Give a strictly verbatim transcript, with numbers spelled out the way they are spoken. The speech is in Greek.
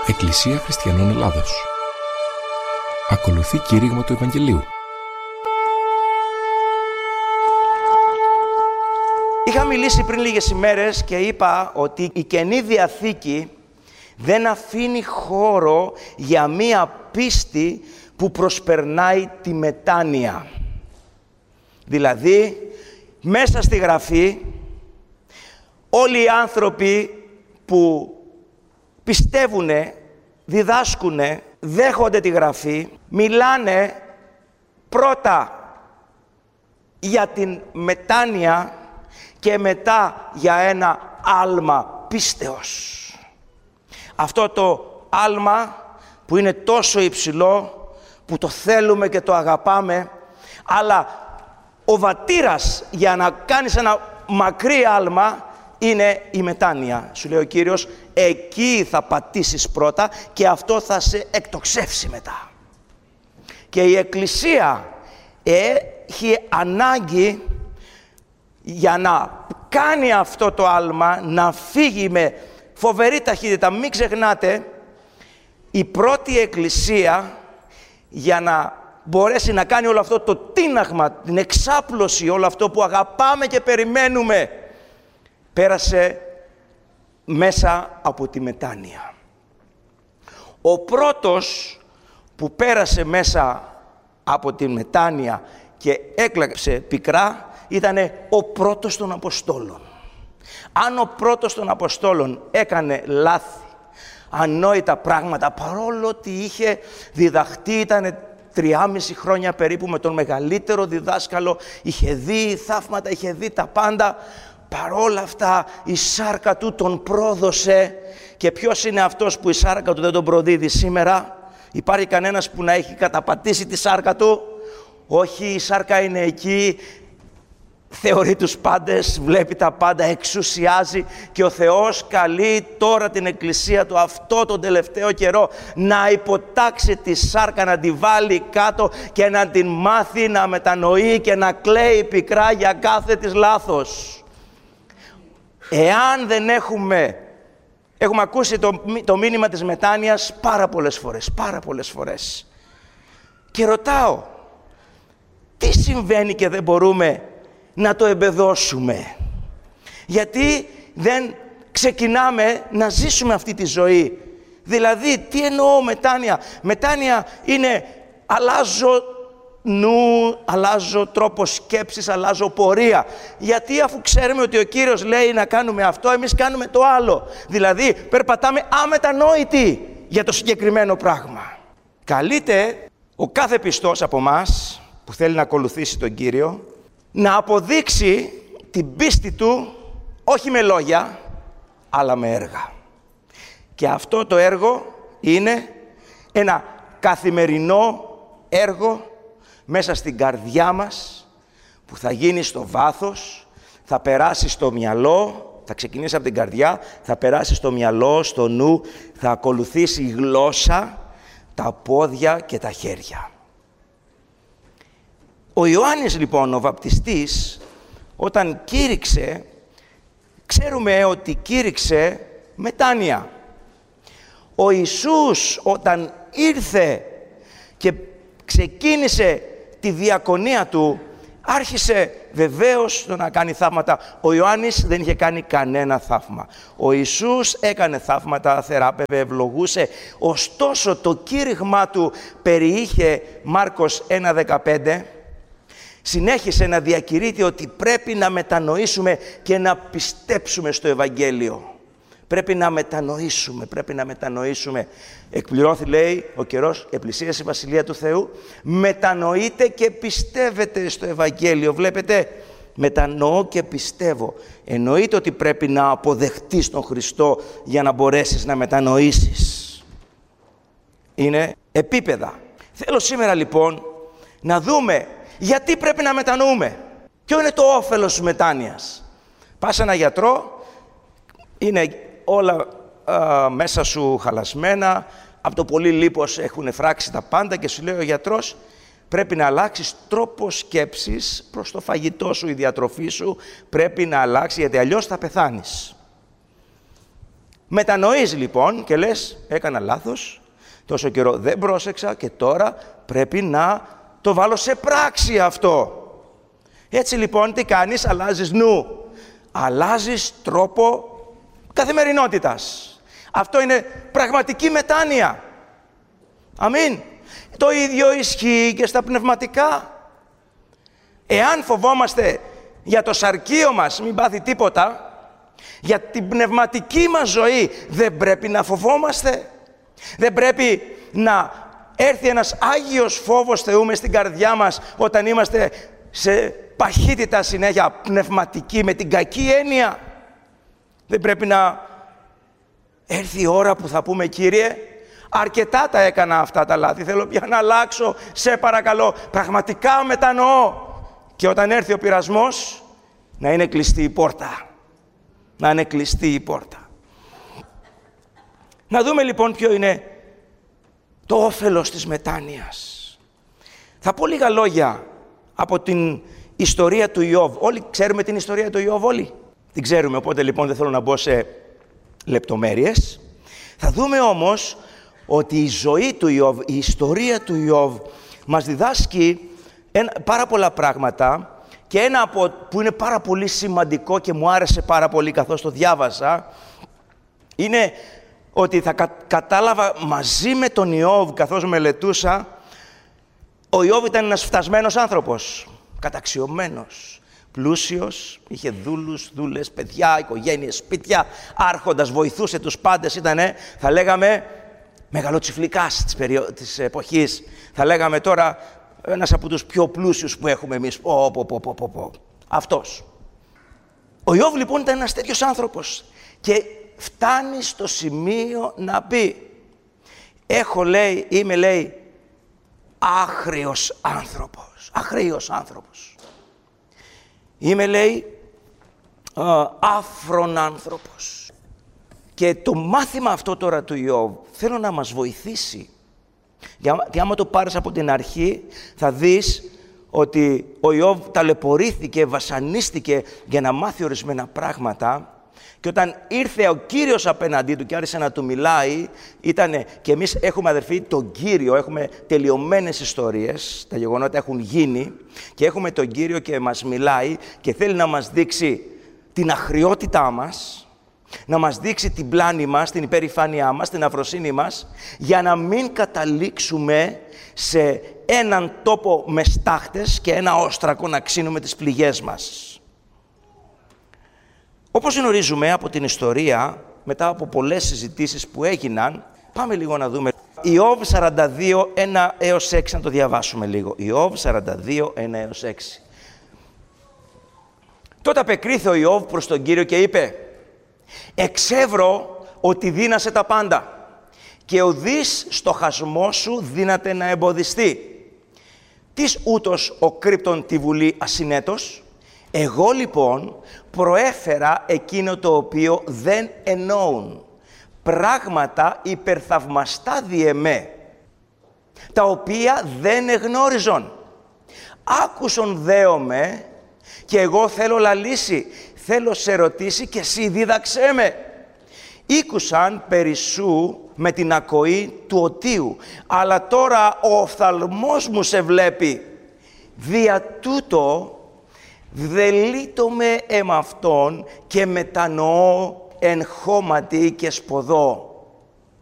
Εκκλησία Χριστιανών Ελλάδος. Ακολουθεί κήρυγμα του Ευαγγελίου. Είχα μιλήσει πριν λίγες ημέρες και είπα ότι η Καινή Διαθήκη δεν αφήνει χώρο για μία πίστη που προσπερνάει τη μετάνοια. Δηλαδή, μέσα στη Γραφή, όλοι οι άνθρωποι που πιστεύουνε, διδάσκουνε, δέχονται τη Γραφή, μιλάνε πρώτα για την μετάνοια και μετά για ένα άλμα πίστεως. Αυτό το άλμα που είναι τόσο υψηλό, που το θέλουμε και το αγαπάμε, αλλά ο βατήρας για να κάνεις ένα μακρύ άλμα είναι η μετάνοια. Σου λέει ο Κύριος, εκεί θα πατήσεις πρώτα και αυτό θα σε εκτοξεύσει μετά. Και η Εκκλησία έχει ανάγκη για να κάνει αυτό το άλμα, να φύγει με φοβερή ταχύτητα. Μην ξεχνάτε, η πρώτη Εκκλησία για να μπορέσει να κάνει όλο αυτό το τίναγμα, την εξάπλωση, όλο αυτό που αγαπάμε και περιμένουμε, πέρασε μέσα από τη μετάνοια. Ο πρώτος που πέρασε μέσα από τη μετάνοια και έκλαψε πικρά ήταν ο πρώτος των Αποστόλων. Αν ο πρώτος των Αποστόλων έκανε λάθη, ανόητα πράγματα, παρόλο ότι είχε διδαχτεί, ήταν τριάμιση χρόνια περίπου με τον μεγαλύτερο διδάσκαλο, είχε δει θαύματα, είχε δει τα πάντα, παρόλα αυτά η σάρκα του τον πρόδωσε. Και ποιος είναι αυτός που η σάρκα του δεν τον προδίδει σήμερα? Υπάρχει κανένας που να έχει καταπατήσει τη σάρκα του? Όχι, η σάρκα είναι εκεί, θεωρεί τους πάντες, βλέπει τα πάντα, εξουσιάζει, και ο Θεός καλεί τώρα την Εκκλησία του αυτό τον τελευταίο καιρό να υποτάξει τη σάρκα, να τη βάλει κάτω και να την μάθει να μετανοεί και να κλαίει πικρά για κάθε της λάθος. Εάν δεν έχουμε, έχουμε ακούσει το, το μήνυμα της μετάνοιας πάρα πολλές φορές, πάρα πολλές φορές. Και ρωτάω, τι συμβαίνει και δεν μπορούμε να το εμπεδώσουμε? Γιατί δεν ξεκινάμε να ζήσουμε αυτή τη ζωή? Δηλαδή, τι εννοώ μετάνοια? Μετάνοια είναι αλλάζω νου, αλλάζω τρόπο σκέψης, αλλάζω πορεία. Γιατί αφού ξέρουμε ότι ο Κύριος λέει να κάνουμε αυτό, εμείς κάνουμε το άλλο. Δηλαδή, περπατάμε αμετανόητοι για το συγκεκριμένο πράγμα. Καλείται ο κάθε πιστός από εμάς που θέλει να ακολουθήσει τον Κύριο να αποδείξει την πίστη του όχι με λόγια, αλλά με έργα. Και αυτό το έργο είναι ένα καθημερινό έργο μέσα στην καρδιά μας, που θα γίνει στο βάθος, θα περάσει στο μυαλό, θα ξεκινήσει από την καρδιά, θα περάσει στο μυαλό, στο νου, θα ακολουθήσει η γλώσσα, τα πόδια και τα χέρια. Ο Ιωάννης λοιπόν, ο βαπτιστής, όταν κήρυξε, ξέρουμε ότι κήρυξε μετάνοια. Ο Ιησούς όταν ήρθε και ξεκίνησε τη διακονία του, άρχισε βεβαίως το να κάνει θαύματα. Ο Ιωάννης δεν είχε κάνει κανένα θαύμα. Ο Ιησούς έκανε θαύματα, θεράπευε, ευλογούσε. Ωστόσο το κήρυγμά του περιείχε, Μάρκος ένα δεκαπέντε, συνέχισε να διακηρύττει ότι πρέπει να μετανοήσουμε και να πιστέψουμε στο Ευαγγέλιο. Πρέπει να μετανοήσουμε, πρέπει να μετανοήσουμε. Εκπληρώθη, λέει, ο καιρός, επλησίασε η Βασιλεία του Θεού. Μετανοείτε και πιστεύετε στο Ευαγγέλιο. Βλέπετε, μετανοώ και πιστεύω. Εννοείται ότι πρέπει να αποδεχτείς τον Χριστό για να μπορέσεις να μετανοήσεις. Είναι επίπεδα. Θέλω σήμερα λοιπόν να δούμε γιατί πρέπει να μετανοούμε. Ποιο είναι το όφελος της μετάνοιας? Πας σε έναν γιατρό, είναι όλα α, μέσα σου χαλασμένα, από το πολύ λίπος έχουν φράξει τα πάντα και σου λέει ο γιατρός, πρέπει να αλλάξεις τρόπο σκέψης προς το φαγητό σου, η διατροφή σου πρέπει να αλλάξει, γιατί αλλιώς θα πεθάνεις. Μετανοείς λοιπόν και λες, έκανα λάθος, τόσο καιρό δεν πρόσεξα και τώρα πρέπει να το βάλω σε πράξη αυτό. Έτσι λοιπόν τι κάνεις, αλλάζεις νου, αλλάζεις τρόπο καθημερινότητας. Αυτό είναι πραγματική μετάνοια. Αμήν. Το ίδιο ισχύει και στα πνευματικά. Εάν φοβόμαστε για το σαρκείο μας, μην πάθει τίποτα, για την πνευματική μας ζωή δεν πρέπει να φοβόμαστε. Δεν πρέπει να έρθει ένας Άγιος φόβος Θεού μες στην καρδιά μας όταν είμαστε σε παχύτητα συνέχεια πνευματική με την κακή έννοια. Δεν πρέπει να έρθει η ώρα που θα πούμε, Κύριε, αρκετά τα έκανα αυτά τα λάθη, θέλω πια να αλλάξω, σε παρακαλώ, πραγματικά μετανοώ. Και όταν έρθει ο πειρασμός, να είναι κλειστή η πόρτα. Να είναι κλειστή η πόρτα. Να δούμε λοιπόν ποιο είναι το όφελος της μετάνοιας. Θα πω λίγα λόγια από την ιστορία του Ιώβ. Όλοι ξέρουμε την ιστορία του Ιώβ, όλοι. Την ξέρουμε, οπότε λοιπόν δεν θέλω να μπω σε λεπτομέρειες. Θα δούμε όμως ότι η ζωή του Ιώβ, η ιστορία του Ιώβ μας διδάσκει ένα, πάρα πολλά πράγματα και ένα από, που είναι πάρα πολύ σημαντικό και μου άρεσε πάρα πολύ καθώς το διάβασα είναι ότι θα κα, κατάλαβα μαζί με τον Ιώβ καθώς μελετούσα, ο Ιώβ ήταν ένας φτασμένος άνθρωπος, καταξιωμένος, πλούσιος, είχε δούλους, δούλες, παιδιά, οικογένειες, σπίτια, άρχοντας, βοηθούσε τους πάντες, ήτανε, θα λέγαμε, μεγαλοτσιφλικάς της, περιο... της εποχής. Θα λέγαμε τώρα, ένας από τους πιο πλούσιους που έχουμε εμείς. Πω, πω, πω, πω, πω, πω. Αυτός. Ο Ιώβ λοιπόν ήταν ένας τέτοιος άνθρωπος και φτάνει στο σημείο να πει, έχω λέει, είμαι λέει, άχριος άνθρωπος, αχριος άνθρωπος. Είμαι, λέει, άφρον άνθρωπος. Και το μάθημα αυτό τώρα του Ιώβ θέλω να μας βοηθήσει. Και άμα το πάρεις από την αρχή, θα δεις ότι ο Ιώβ ταλαιπωρήθηκε, βασανίστηκε για να μάθει ορισμένα πράγματα. Και όταν ήρθε ο Κύριος απέναντί του και άρχισε να του μιλάει, ήτανε, και εμείς έχουμε αδερφοί τον Κύριο, έχουμε τελειωμένες ιστορίες, τα γεγονότα έχουν γίνει και έχουμε τον Κύριο και μας μιλάει και θέλει να μας δείξει την αχρειότητά μας, να μας δείξει την πλάνη μας, την υπερηφάνειά μας, την αφροσύνη μας, για να μην καταλήξουμε σε έναν τόπο με στάχτες και ένα όστρακο να ξύνουμε τις πληγές μας. Όπως γνωρίζουμε από την ιστορία, μετά από πολλές συζητήσεις που έγιναν, πάμε λίγο να δούμε. Ιώβ σαράντα δύο, ένα έως έξι, να το διαβάσουμε λίγο. Ιώβ σαράντα δύο, ένα έως έξι. Τότε απεκρίθη ο Ιώβ προς τον Κύριο και είπε, «Εξεύρω ότι δύνασε τα πάντα και ουδείς στο χασμό σου δύναται να εμποδιστεί. Τις ούτως ο κρύπτον τη βουλή ασυνέτος, εγώ λοιπόν προέφερα εκείνο το οποίο δεν εννοούν, πράγματα υπερθαυμαστά διεμέ, τα οποία δεν εγνώριζον. Άκουσον δέομαι και εγώ θέλω λαλήσει, θέλω σε ρωτήσει και εσύ δίδαξέ με. Ήκουσαν περί σου με την ακοή του οτίου, αλλά τώρα ο οφθαλμός μου σε βλέπει. Δια τούτο δελείτομαι εμ' αυτόν και μετανοώ εν χώματι και σποδώ.